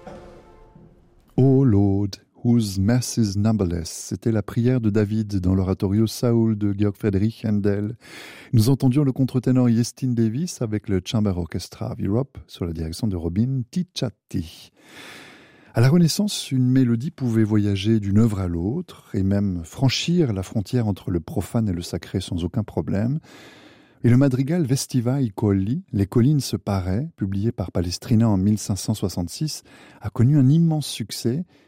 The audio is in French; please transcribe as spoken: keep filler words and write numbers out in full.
O Lord, whose mercies numberless, c'était la prière de David dans l'oratorio Saul de Georg Friedrich Händel. Nous entendions le contre-ténor Iestyn Davis avec le Chamber Orchestra of Europe sous la direction de Robin Ticciati. À la Renaissance, une mélodie pouvait voyager d'une œuvre à l'autre et même franchir la frontière entre le profane et le sacré sans aucun problème. Et le madrigal Vestiva i Colli, Les collines se paraient, publié par Palestrina en mille cinq cent soixante-six, a connu un immense succès